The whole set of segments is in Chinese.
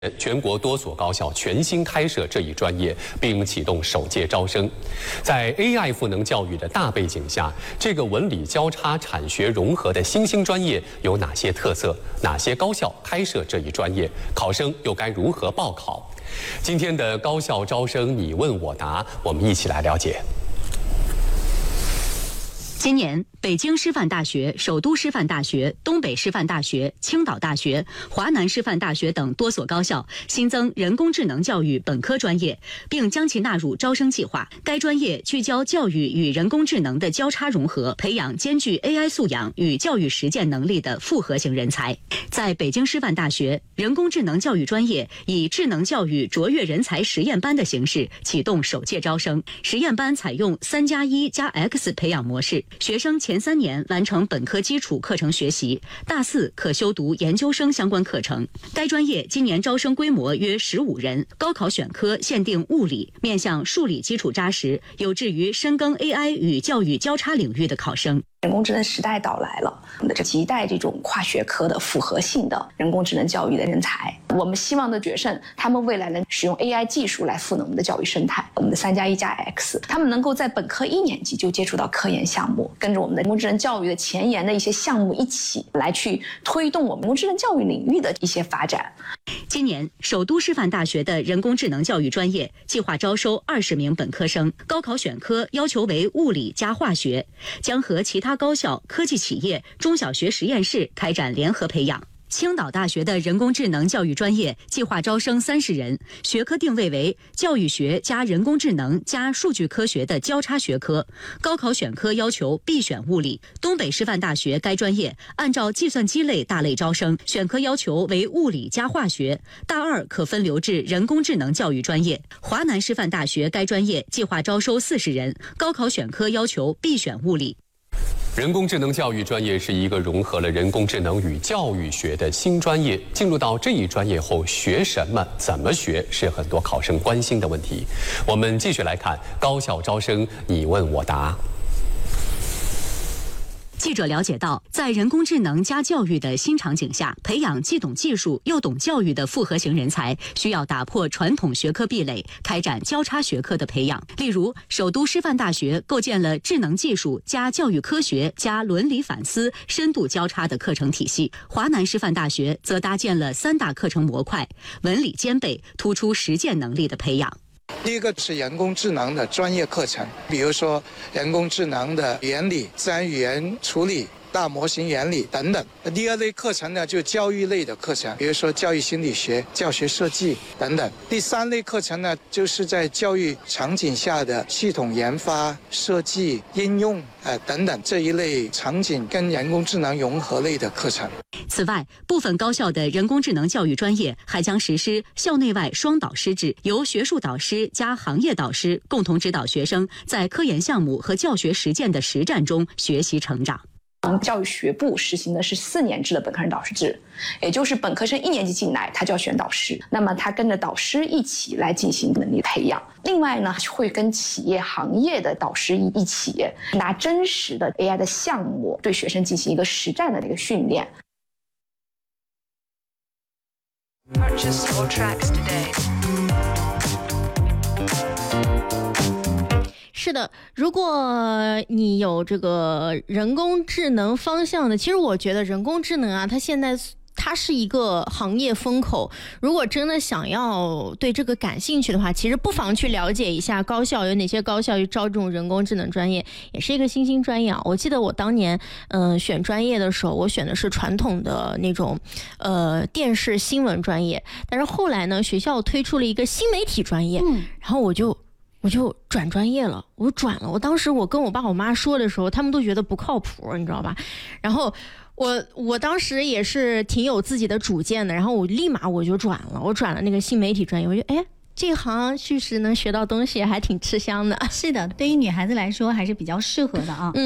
全国多所高校全新开设这一专业，并启动首届招生。在 AI 赋能教育的大背景下，这个文理交叉、产学融合的新兴专业有哪些特色？哪些高校开设这一专业？考生又该如何报考？今天的高校招生你问我答，我们一起来了解。 今年，北京师范大学、首都师范大学、东北师范大学、青岛大学、华南师范大学等多所高校新增人工智能教育本科专业，并将其纳入招生计划。该专业聚焦教育与人工智能的交叉融合，培养兼具 AI 素养与教育实践能力的复合型人才。在北京师范大学，人工智能教育专业以智能教育卓越人才实验班的形式启动首届招生。实验班采用3+1+X 培养模式。学生前3年完成本科基础课程学习，大4可修读研究生相关课程。该专业今年招生规模约15人，高考选科限定物理，面向数理基础扎实，有志于深耕 AI 与教育交叉领域的考生。 人工智能时代到来了，我们亟待这种跨学科的复合性的人工智能教育的人才。我们希望的学生，他们未来能使用 AI 技术来赋能我们的教育生态。我们的3+1+X， 他们能够在本科1年级就接触到科研项目，跟着我们的人工智能教育的前沿的一些项目一起来去推动我们人工智能教育领域的一些发展。 今年，首都师范大学的人工智能教育专业计划招收20名本科生，高考选科要求为物理加化学，将和其他高校、科技企业、中小学实验室开展联合培养。青岛大学的人工智能教育专业计划招生30人，学科定位为教育学加人工智能加数据科学的交叉学科，高考选科要求必选物理。东北师范大学该专业按照计算机类大类招生，选科要求为物理加化学，大2可分流至人工智能教育专业。华南师范大学该专业计划招收40人，高考选科要求必选物理。 人工智能教育专业是一个融合了人工智能与教育学的新专业。进入到这一专业后，学什么、怎么学，是很多考生关心的问题。我们继续来看高校招生你问我答。 记者了解到，在人工智能加教育的新场景下，培养既懂技术又懂教育的复合型人才，需要打破传统学科壁垒，开展交叉学科的培养。例如，首都师范大学构建了智能技术加教育科学加伦理反思深度交叉的课程体系；华南师范大学则搭建了3大课程模块，文理兼备，突出实践能力的培养。 第一个是人工智能的专业课程，比如说人工智能的原理、自然语言处理、大模型原理等等。第二类课程呢，就教育类的课程，比如说教育心理学、教学设计等等。第3类课程呢，就是在教育场景下的系统研发、设计、应用等等这一类场景跟人工智能融合类的课程。 此外，部分高校的人工智能教育专业还将实施校内外双导师制，由学术导师加行业导师共同指导学生在科研项目和教学实践的实战中学习成长。 教育学部实行的是4年制的本科生导师制，也就是本科生1年级进来，他就要选导师，那么他跟着导师一起来进行能力培养。另外呢，会跟企业行业的导师一起拿真实的 AI 的项目对学生进行一个实战的这个训练。 Purchase your tracks today. 是的，如果你有这个人工智能方向的，其实我觉得人工智能啊，它是一个行业风口。如果真的想要对这个感兴趣的话，其实不妨去了解一下高校有哪些高校招这种人工智能专业，也是一个新兴专业啊。我记得我当年选专业的时候，我选的是传统的那种电视新闻专业，但是后来呢，学校推出了一个新媒体专业，然后我就转专业了，我转了。我当时我跟我爸我妈说的时候，他们都觉得不靠谱，你知道吧？然后我当时也是挺有自己的主见的，然后我立马就转了，我转了那个新媒体专业，我觉得这行确实能学到东西，还挺吃香的。 是的，对于女孩子来说还是比较适合的啊。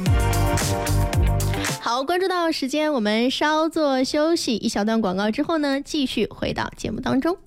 好，关注到时间，我们稍作休息，一小段广告之后呢，继续回到节目当中。